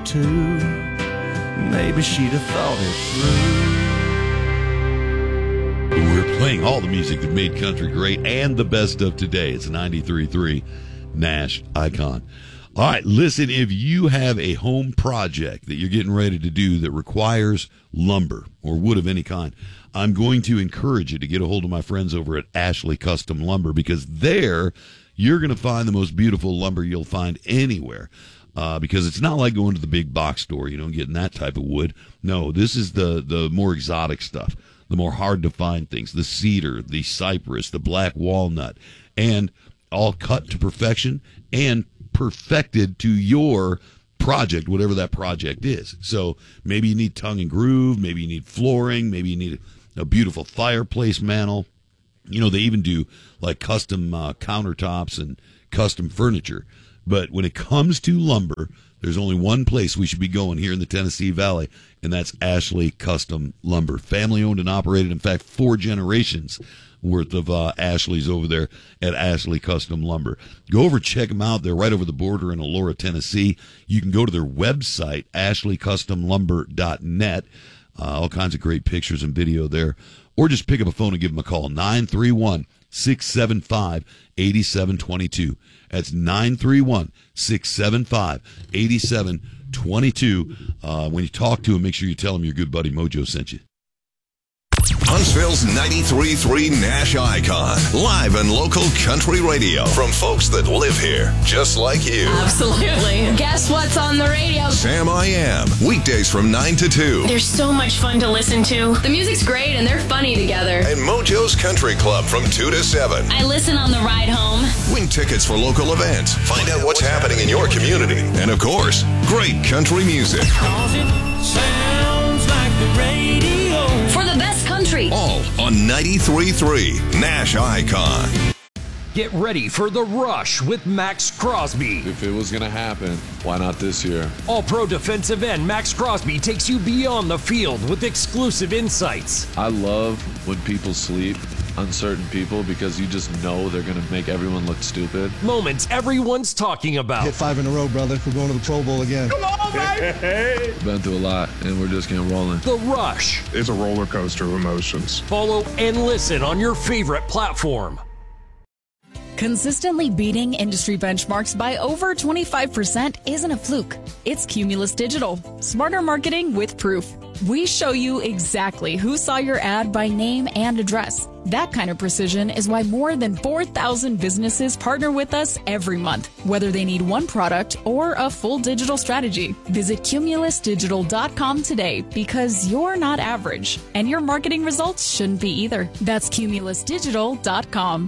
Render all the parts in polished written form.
too. Maybe she'd have thought it through. We're playing all the music that made country great and the best of today. It's 93.3 Nash Icon. All right, listen, if you have a home project that you're getting ready to do that requires lumber or wood of any kind, I'm going to encourage you to get a hold of my friends over at Ashley Custom Lumber, because there you're going to find the most beautiful lumber you'll find anywhere. Because it's not like going to the big box store, getting that type of wood. No, this is the more exotic stuff, the more hard to find things, the cedar, the cypress, the black walnut, and all cut to perfection and perfected to your project, whatever that project is. So maybe you need tongue and groove, maybe you need flooring, maybe you need a beautiful fireplace mantle. They even do like custom countertops and custom furniture. But when it comes to lumber, there's only one place we should be going here in the Tennessee Valley, and that's Ashley Custom Lumber. Family owned and operated, in fact, 4 generations worth of Ashley's over there at Ashley Custom Lumber. Go over, check them out. They're right over the border in Elora, Tennessee. You can go to their website, ashleycustomlumber.net. All kinds of great pictures and video there. Or just pick up a phone and give them a call, 931-675-8722. That's 931-675-8722. When you talk to them, make sure you tell them your good buddy Mojo sent you. Huntsville's 93.3 Nash Icon. Live and local country radio from folks that live here, just like you. Absolutely. Guess what's on the radio? Sam I Am. Weekdays from 9 to 2. They're so much fun to listen to. The music's great and they're funny together. And Mojo's Country Club from 2 to 7. I listen on the ride home. Win tickets for local events. Find out what's happening in your community. And of course, great country music. Sounds like the radio. For the best country. All on 93.3 Nash Icon. Get ready for The Rush with Max Crosby. If it was going to happen, why not this year? All-pro defensive end Max Crosby takes you beyond the field with exclusive insights. I love when people sleep on certain people because you just know they're going to make everyone look stupid. Moments everyone's talking about. Hit 5 in a row, brother. We're going to the Pro Bowl again. Come on, baby! Been through a lot, and we're just getting rolling. The Rush. It's a roller coaster of emotions. Follow and listen on your favorite platform. Consistently beating industry benchmarks by over 25% isn't a fluke. It's Cumulus Digital. Smarter marketing with proof. We show you exactly who saw your ad by name and address. That kind of precision is why more than 4,000 businesses partner with us every month, whether they need one product or a full digital strategy. Visit cumulusdigital.com today, because you're not average, and your marketing results shouldn't be either. That's cumulusdigital.com.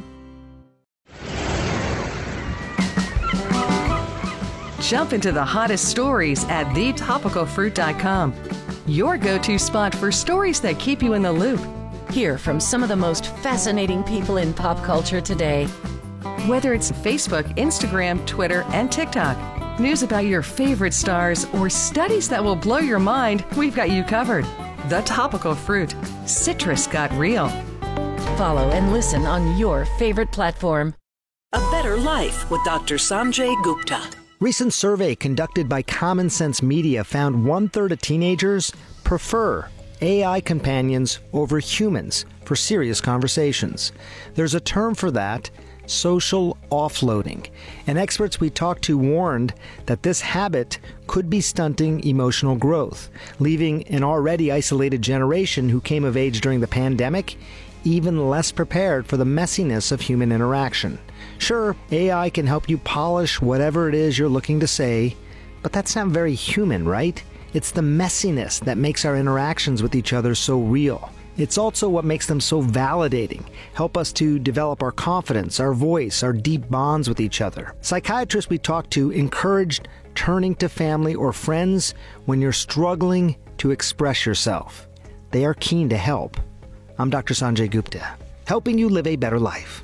Jump into the hottest stories at thetopicalfruit.com. Your go-to spot for stories that keep you in the loop. Hear from some of the most fascinating people in pop culture today. Whether it's Facebook, Instagram, Twitter, and TikTok, news about your favorite stars, or studies that will blow your mind, we've got you covered. The Topical Fruit. Citrus got real. Follow and listen on your favorite platform. A Better Life with Dr. Sanjay Gupta. Recent survey conducted by Common Sense Media found 1/3 of teenagers prefer AI companions over humans for serious conversations. There's a term for that, social offloading. And experts we talked to warned that this habit could be stunting emotional growth, leaving an already isolated generation who came of age during the pandemic even less prepared for the messiness of human interaction. Sure, AI can help you polish whatever it is you're looking to say, but that's not very human, right? It's the messiness that makes our interactions with each other so real. It's also what makes them so validating, help us to develop our confidence, our voice, our deep bonds with each other. Psychiatrists we talked to encouraged turning to family or friends when you're struggling to express yourself. They are keen to help. I'm Dr. Sanjay Gupta, helping you live a better life.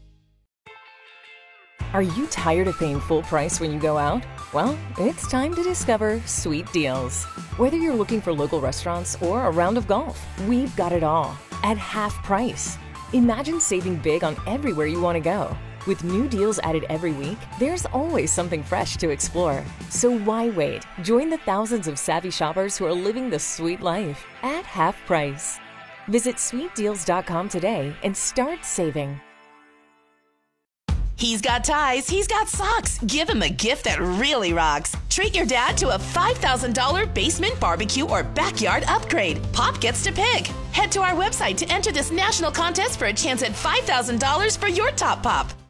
Are you tired of paying full price when you go out? Well, it's time to discover Sweet Deals. Whether you're looking for local restaurants or a round of golf, we've got it all at half price. Imagine saving big on everywhere you want to go. With new deals added every week, there's always something fresh to explore. So why wait? Join the thousands of savvy shoppers who are living the sweet life at half price. Visit sweetdeals.com today and start saving. He's got ties, he's got socks. Give him a gift that really rocks. Treat your dad to a $5,000 basement barbecue or backyard upgrade. Pop gets to pick. Head to our website to enter this national contest for a chance at $5,000 for your top pop.